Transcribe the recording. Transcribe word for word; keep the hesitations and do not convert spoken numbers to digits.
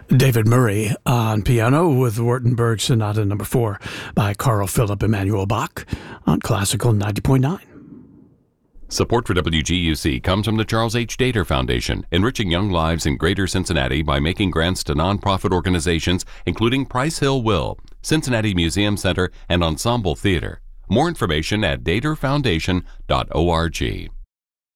David Murray on piano with Württemberg Sonata Number Four by Carl Philipp Emanuel Bach on Classical ninety point nine. Support for W G U C comes from the Charles H. Dater Foundation, enriching young lives in Greater Cincinnati by making grants to nonprofit organizations including Price Hill Will, Cincinnati Museum Center, and Ensemble Theater. More information at dater foundation dot org.